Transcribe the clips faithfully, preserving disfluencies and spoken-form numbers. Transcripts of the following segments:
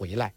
回来。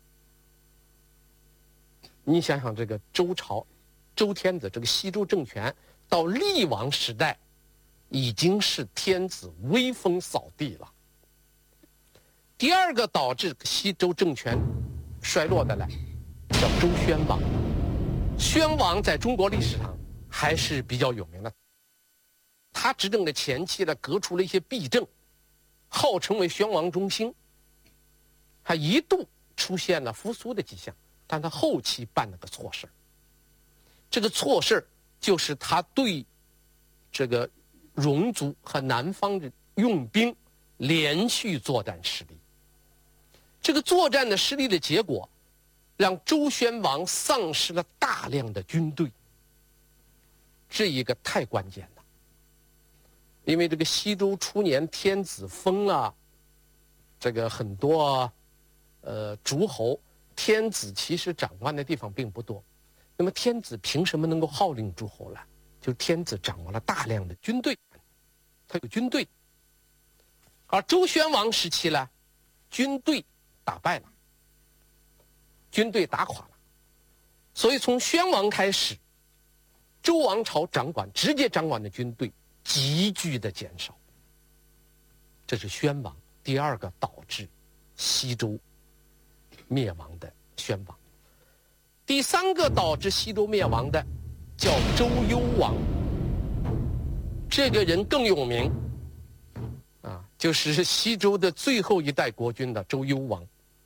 你想想，这个周朝，周天子这个西周政权到厉王时代，已经是天子威风扫地了。第二个导致西周政权衰落的呢，叫周宣王。宣王在中国历史上还是比较有名的。他执政的前期呢，革除了一些弊政，号称为宣王中兴，还一度出现了复苏的迹象，但他后期办了个错事。这个错事就是他对这个戎族和南方的用兵连续作战失利。这个作战的失利的结果，让周宣王丧失了大量的军队。这一个太关键了，因为这个西周初年天子封了这个很多呃诸侯，天子其实掌管的地方并不多。那么天子凭什么能够号令诸侯呢？就是天子掌握了大量的军队，他有军队。而周宣王时期呢，军队打败了，军队打垮了，所以从宣王开始，周王朝掌管直接掌管的军队急剧的减少。这是宣王第二个导致西周灭亡的宣王。第三个导致西周灭亡的叫周幽王，这个人更有名啊，就是西周的最后一代国君的周幽王。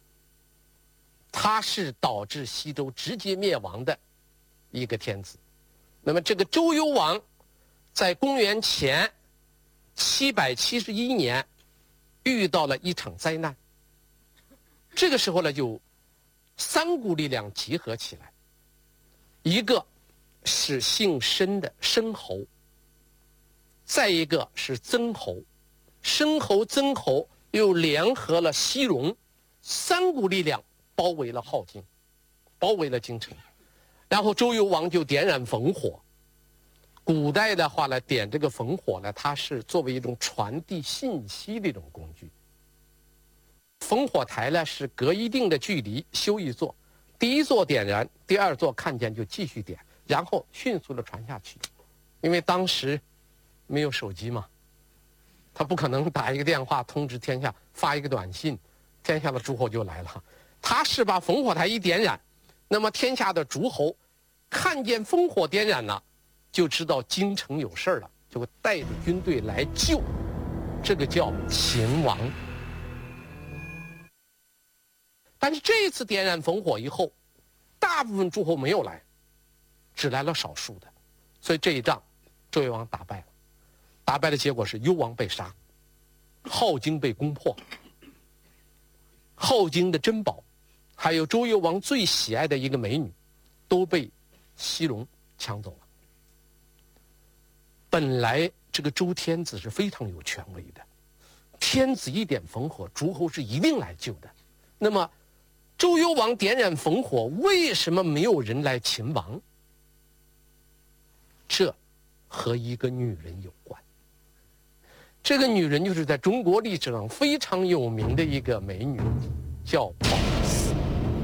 他是导致西周直接灭亡的一个天子。那么这个周幽王在公元前七百七十一年遇到了一场灾难。这个时候呢，就三股力量集合起来，一个是姓申的申侯，再一个是曾侯，申侯曾侯又联合了西戎，三股力量包围了镐京，包围了京城。然后周幽王就点燃烽火。古代的话呢，点这个烽火呢，它是作为一种传递信息的一种工具。烽火台呢是隔一定的距离修一座，第一座点燃，第二座看见就继续点，然后迅速的传下去。因为当时没有手机嘛，他不可能打一个电话通知天下，发一个短信，天下的诸侯就来了。他是把烽火台一点燃，那么天下的诸侯看见烽火点燃了，就知道京城有事了，就会带着军队来救。这个叫秦王。但是这一次点燃烽火以后，大部分诸侯没有来，只来了少数的，所以这一仗周幽王打败了。打败的结果是幽王被杀，镐京被攻破，镐京的珍宝还有周幽王最喜爱的一个美女都被西戎抢走了。本来这个周天子是非常有权威的，天子一点烽火，诸侯是一定来救的。那么周幽王点燃烽火，为什么没有人来擒王？这和一个女人有关。这个女人就是在中国历史上非常有名的一个美女，叫褒姒。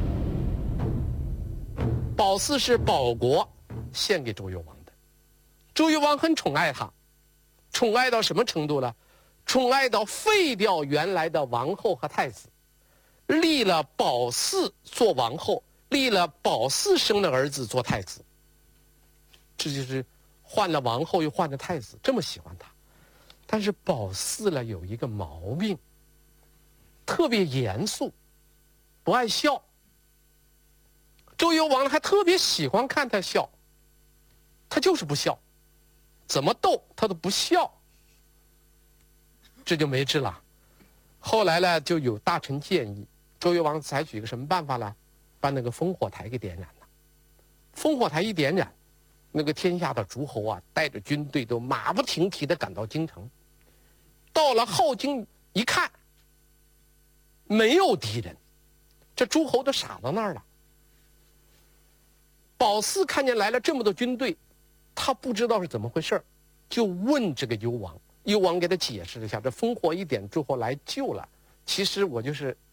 褒姒是保国献给周幽王的，周幽王很宠爱她，宠爱到什么程度呢？宠爱到废掉原来的王后和太子，立了褒姒做王后，立了褒姒生的儿子做太子。这就是换了王后又换了太子，这么喜欢他。但是褒姒呢有一个毛病，特别严肃，不爱笑。周幽王还特别喜欢看他笑，他就是不笑，怎么逗他都不笑，这就没治了。后来呢，就有大臣建议周幽王采取一个什么办法呢？把那个烽火台给点燃了。烽火台一点燃，那个天下的诸侯啊，带着军队都马不停蹄地赶到京城。到了镐京一看，没有敌人，这诸侯都傻到那儿了。褒姒看见来了这么多军队，他不知道是怎么回事，就问这个幽王。幽王给他解释了一下，这烽火一点，诸侯来救了。其实我就是